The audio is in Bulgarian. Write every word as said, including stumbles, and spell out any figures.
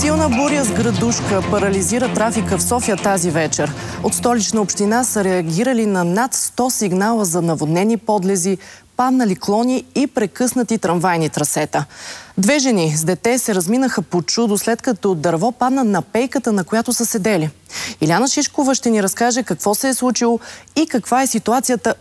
Силна буря с градушка парализира трафика в София тази вечер. От Столична община са реагирали на над сто сигнала за наводнени подлези, паднали клони и прекъснати трамвайни трасета. Две жени с дете се разминаха по чудо, след като дърво падна на пейката, на която са седели. Иляна Шишкова ще ни разкаже какво се е случило и каква е ситуацията